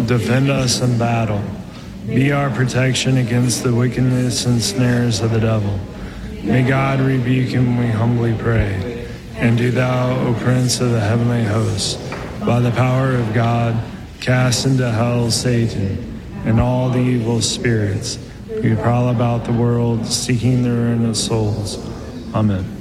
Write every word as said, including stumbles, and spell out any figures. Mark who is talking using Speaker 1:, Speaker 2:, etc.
Speaker 1: defend us in battle. Be our protection against the wickedness and snares of the devil. May God rebuke him, we humbly pray. And do thou, O Prince of the heavenly hosts, by the power of God, cast into hell Satan and all the evil spirits who prowl about the world seeking the ruin of souls. Amen.